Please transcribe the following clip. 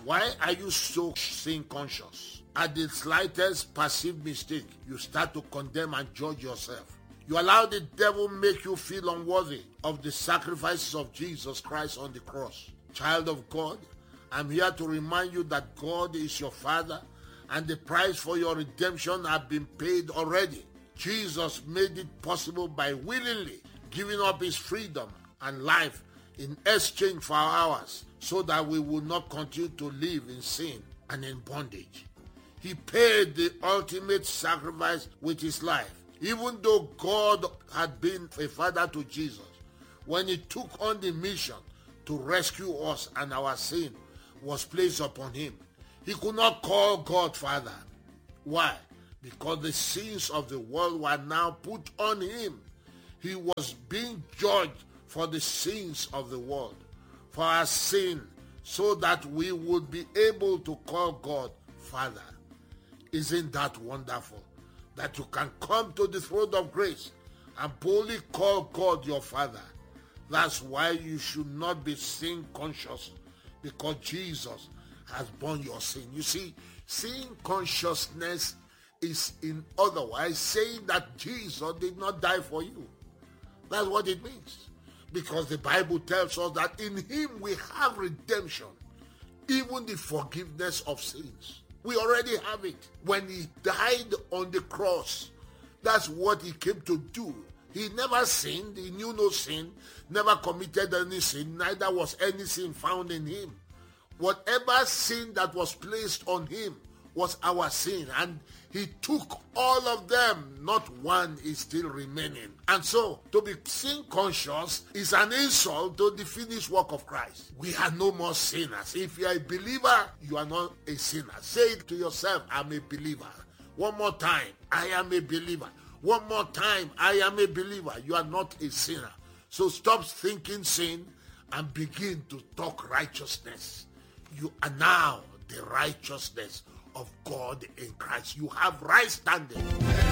Why are you so sin conscious? At the slightest perceived mistake, you start to condemn and judge yourself. You allow the devil make you feel unworthy of the sacrifices of Jesus Christ on the cross. Child of God, I'm here to remind you that God is your Father and the price for your redemption has been paid already. Jesus made it possible by willingly giving up his freedom and life in exchange for ours so that we will not continue to live in sin and in bondage. He paid the ultimate sacrifice with his life. Even though God had been a father to Jesus, when he took on the mission to rescue us and our sin was placed upon him, he could not call God Father. Why? Because the sins of the world were now put on him. He was being judged for the sins of the world, for our sin, so that we would be able to call God Father. Isn't that wonderful? That you can come to the throne of grace and boldly call God your Father. That's why you should not be sin conscious, because Jesus has borne your sin. You see, sin consciousness is in other words saying that Jesus did not die for you. That's what it means. Because the Bible tells us that in him we have redemption, even the forgiveness of sins. We already have it. When he died on the cross, that's what he came to do. He never sinned. He knew no sin, never committed any sin, neither was any sin found in him. Whatever sin that was placed on him was our sin, and he took all of them. Not one is still remaining. And so, to be sin conscious is an insult to the finished work of Christ. We are no more sinners. If you are a believer, you are not a sinner. Say it to yourself, I'm a believer. One more time, I am a believer. One more time, I am a believer. You are not a sinner. So stop thinking sin and begin to talk righteousness. You are now the righteousness of God in Christ. You have right standing.